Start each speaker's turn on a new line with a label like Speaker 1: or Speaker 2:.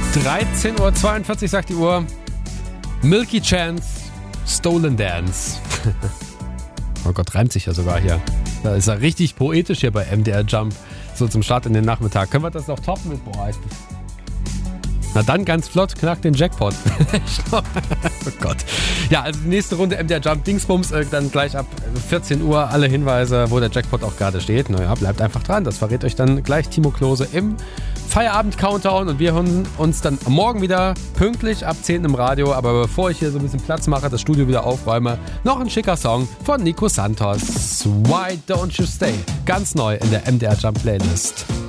Speaker 1: 13.42 Uhr sagt die Uhr. Milky Chance, Stolen Dance. Oh Gott, reimt sich ja sogar hier. Da ist er richtig poetisch hier bei MDR Jump. So zum Start in den Nachmittag. Können wir das noch toppen mit Boah? Na dann ganz flott, knackt den Jackpot. Oh Gott. Ja, also die nächste Runde MDR Jump Dingsbums, dann gleich ab 14 Uhr alle Hinweise, wo der Jackpot auch gerade steht. Naja, bleibt einfach dran. Das verrät euch dann gleich Timo Klose im Feierabend-Countdown und wir hören uns dann morgen wieder pünktlich ab 10 im Radio. Aber bevor ich hier so ein bisschen Platz mache, das Studio wieder aufräume, noch ein schicker Song von Nico Santos. Why Don't You Stay? Ganz neu in der MDR Jump Playlist.